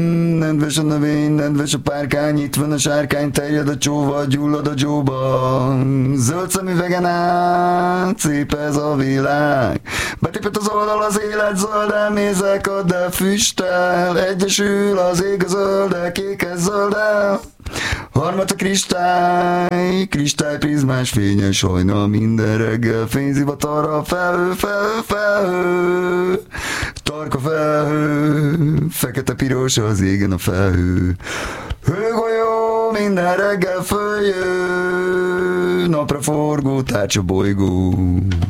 Nedves a növény, nedves a párkány, itt van a sárkány, terjed a csóva, gyullad a dzsóba. Zöld szemüvegen át, szép ez a világ. Betépett az oldal, az élet zöld, elmézek, de füstel. Egyesül az ég a zöld, kékes zöld. Harmat a kristály, kristályprizmás fényes hajnal, minden reggel fényzivatarra felhő, felhő, felhő. Tarka felhő, fekete-piros az égen a felhő. Hőgolyó, minden reggel följön, napra forgó tárcsa bolygó.